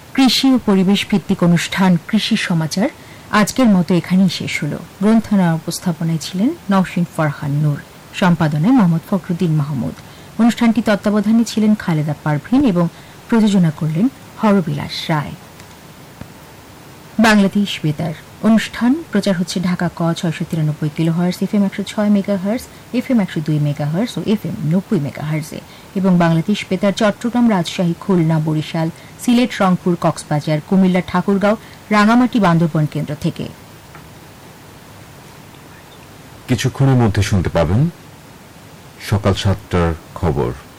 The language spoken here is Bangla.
কৃষি ও পরিবেশ ভিত্তিক অনুষ্ঠান কৃষি সমাচার আজকের মতো এখানেই শেষ হল। গ্রন্থনা উপস্থাপনায় ছিলেন নওশীন ফারহান নূর, সম্পাদনায় মোহাম্মদ ফখরুদ্দিন মাহমুদ। অনুষ্ঠানটি তত্ত্বাবধানে ছিলেন খালেদা পারভীন এবং প্রযোজনা করলেন হরবিলাস রায়। বাংলাদেশ বেতার অনুষ্ঠান প্রচার হচ্ছে ঢাকা ক ৬৯৩ kilohertz, FM ১০৬ megahertz, FM ১০২ megahertz ও এফএম ৯০ মেগাহার্টজে এবং বাংলাদেশ বেতার চট্টগ্রাম, রাজশাহী, খুলনা, বরিশাল, সিলেট, রংপুর, কক্সবাজার, কুমিল্লা, ঠাকুরগাঁও, রাঙামাটি, বান্দরবান কেন্দ্র থেকে। কিছুক্ষণের মধ্যে শুনতে পাবেন সকাল ৭টার খবর।